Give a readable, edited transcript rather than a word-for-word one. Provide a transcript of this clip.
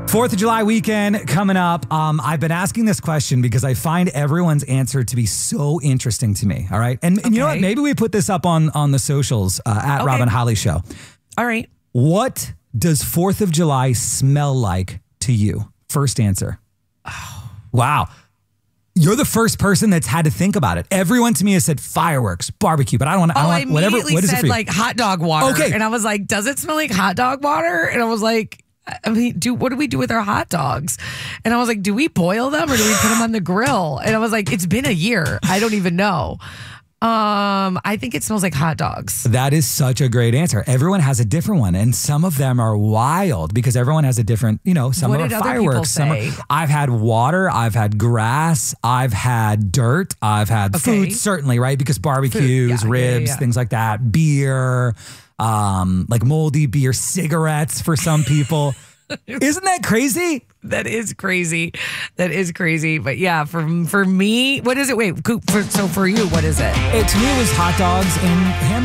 4th of July weekend coming up. I've been asking this question because I find everyone's answer to be so interesting to me. All right. And you know what? Maybe we put this up on the socials at Robin Holly Show. All right. What does 4th of July smell like to you? First answer. Oh. Wow. You're the first person that's had to think about it. Everyone to me has said fireworks, barbecue, but I don't want whatever. What is it for you? Like hot dog water. Okay. And I was like, does it smell like hot dog water? And I was like, I mean, what do we do with our hot dogs? And I was like, do we boil them or do we put them on the grill? And I was like, it's been a year. I don't even know. I think it smells like hot dogs. That is such a great answer. Everyone has a different one, and some of them are wild because everyone has a different, some what are did other fireworks. Some say? I've had water, I've had grass, I've had dirt, I've had food, certainly, right? Because barbecues, ribs, things like that, beer, like moldy beer, cigarettes for some people. Isn't that crazy? That is crazy. That is crazy. But yeah, for me, what is it? Wait, so for you, what is it? To me, it was hot dogs and hamburgers.